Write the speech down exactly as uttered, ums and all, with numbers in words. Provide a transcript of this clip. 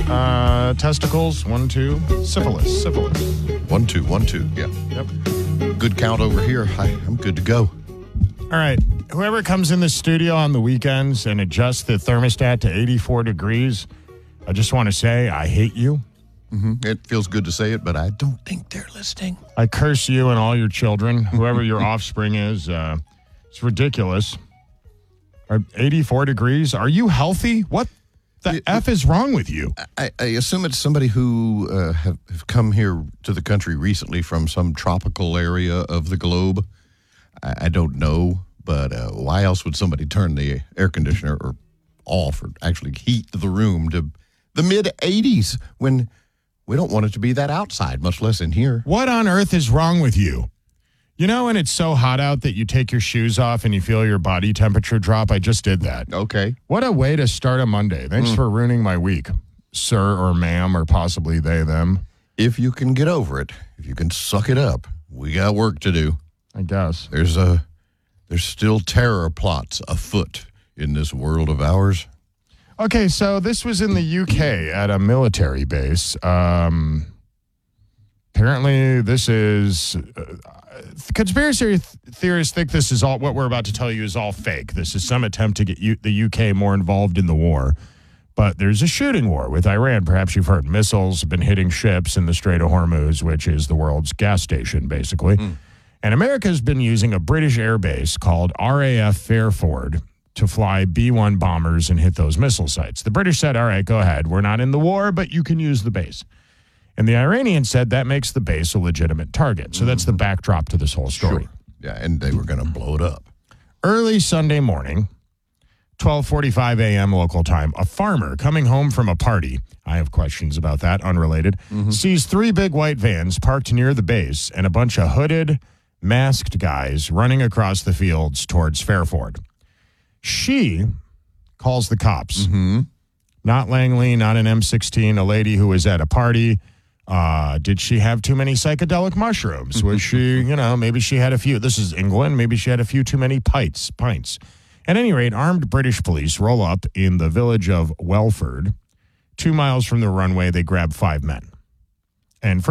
Uh, testicles, one, two. Syphilis, syphilis. One, two, one, two. Yeah. Yep. Good count over here. I, I'm good to go. All right. Whoever comes in the studio on the weekends and adjusts the thermostat to eighty-four degrees, I just want to say I hate you. Mm-hmm. It feels good to say it, but I don't think they're listening. I curse you and all your children, whoever your offspring is. Uh, it's ridiculous. Are eighty-four degrees? Are you healthy? What the it, F is wrong with you? I, I assume it's somebody who uh, have, have come here to the country recently from some tropical area of the globe. I, I don't know, but uh, why else would somebody turn the air conditioner or off or actually heat the room to the mid eighties when we don't want it to be that outside, much less in here? What on earth is wrong with you? You know when it's so hot out that you take your shoes off and you feel your body temperature drop? I just did that. Okay. What a way to start a Monday. Thanks mm. for ruining my week, sir or ma'am, or possibly they, them. If you can get over it, if you can suck it up, we got work to do. I guess. There's a, there's still terror plots afoot in this world of ours. Okay, so this was in the U K at a military base. Um, apparently, this is... Uh, conspiracy th- theorists think this is all... What we're about to tell you is all fake. This is some attempt to get U- the U K more involved in the war. But there's a shooting war with Iran. Perhaps you've heard missiles have been hitting ships in the Strait of Hormuz, which is the world's gas station, basically. Mm. And America's been using a British air base called R A F Fairford to fly B one bombers and hit those missile sites. The British said, all right, go ahead. We're not in the war, but you can use the base. And the Iranians said that makes the base a legitimate target. So that's the backdrop to this whole story. Sure. Yeah, and they were going to blow it up. Early Sunday morning, twelve forty-five a.m. local time, a farmer coming home from a party, I have questions about that, unrelated, mm-hmm. sees three big white vans parked near the base and a bunch of hooded, masked guys running across the fields towards Fairford. She calls the cops. Mm-hmm. Not Langley, not an M sixteen, a lady who was at a party. Uh, did she have too many psychedelic mushrooms? Was she, you know, maybe she had a few. This is England. Maybe she had a few too many pints. pints. At any rate, armed British police roll up in the village of Welford. Two miles from the runway, they grab five men. And